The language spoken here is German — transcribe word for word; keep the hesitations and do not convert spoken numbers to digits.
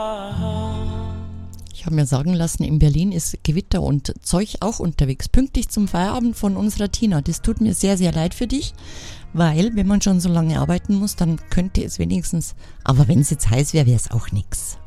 Ich habe mir sagen lassen, in Berlin ist Gewitter und Zeug auch unterwegs. Pünktlich zum Feierabend von unserer Tina. Das tut mir sehr, sehr leid für dich, weil wenn man schon so lange arbeiten muss, dann könnte es wenigstens, aber wenn es jetzt heiß wäre, wäre es auch nix.